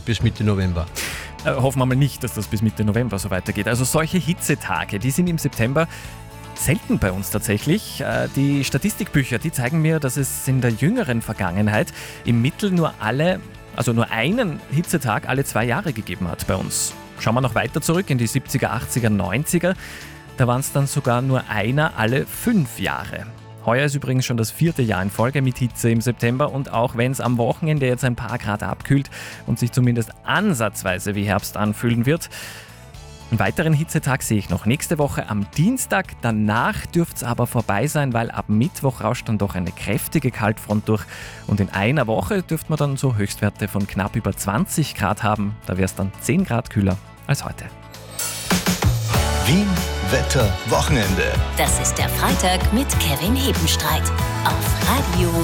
bis Mitte November. Hoffen wir mal nicht, dass das bis Mitte November so weitergeht. Also solche Hitzetage, die sind im September selten bei uns tatsächlich. Die Statistikbücher, die zeigen mir, dass es in der jüngeren Vergangenheit im Mittel nur einen Hitzetag alle 2 Jahre gegeben hat bei uns. Schauen wir noch weiter zurück in die 70er, 80er, 90er. Da waren es dann sogar nur einer alle 5 Jahre. Heuer ist übrigens schon das 4. Jahr in Folge mit Hitze im September und auch wenn es am Wochenende jetzt ein paar Grad abkühlt und sich zumindest ansatzweise wie Herbst anfühlen wird, einen weiteren Hitzetag sehe ich noch nächste Woche am Dienstag. Danach dürfte es aber vorbei sein, weil ab Mittwoch rauscht dann doch eine kräftige Kaltfront durch und in einer Woche dürfte man dann so Höchstwerte von knapp über 20 Grad haben. Da wäre es dann 10 Grad kühler als heute. Wien Wetter Wochenende. Das ist der Freitag mit Kevin Hebenstreit auf Radio